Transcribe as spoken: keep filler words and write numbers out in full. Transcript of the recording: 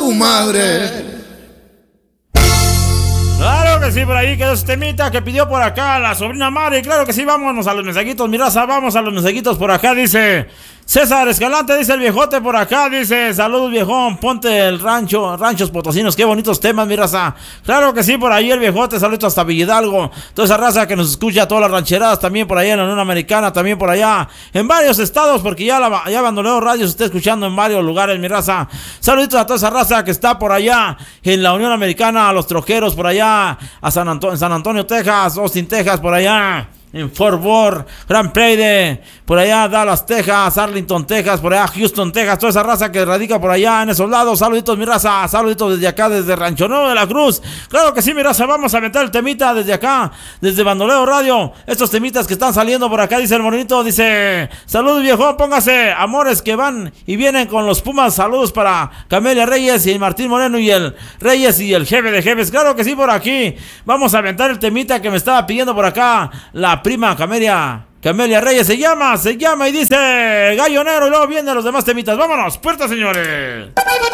tu madre. Claro que sí, por ahí quedó ese temita que pidió por acá la sobrina Mari. Claro que sí, vámonos a los mensajitos, mi raza, vamos a los mensajitos por acá, dice César Escalante, dice el viejote por acá, dice, saludos viejón, ponte el rancho, ranchos potosinos, qué bonitos temas, mi raza. Claro que sí, por ahí el viejote, saludos hasta Villadalgo, toda esa raza que nos escucha, todas las rancheradas, también por allá en la Unión Americana, también por allá, en varios estados, porque ya, la, ya Bandoleo Radio se está escuchando en varios lugares, mi raza. Saluditos a toda esa raza que está por allá en la Unión Americana, a los troqueros por allá, a San Antonio, San Antonio, Texas, Austin, Texas, por allá. En Fort Worth, Grand Prairie, por allá Dallas, Texas, Arlington, Texas, por allá Houston, Texas, toda esa raza que radica por allá en esos lados. Saluditos, mi raza, saluditos desde acá, desde Rancho Nuevo de la Cruz. Claro que sí, mi raza, vamos a aventar el temita desde acá, desde Bandoleo Radio. Estos temitas que están saliendo por acá, dice el morenito, dice, saludos viejo, póngase amores que van y vienen con los Pumas. Saludos para Camelia Reyes y Martín Moreno y el Reyes y el jefe de jefes. Claro que sí, por aquí vamos a aventar el temita que me estaba pidiendo por acá la prima Camelia, Camelia Reyes, se llama, se llama y dice Gallo Negro, y luego vienen los demás temitas. Vámonos, puerta, señores.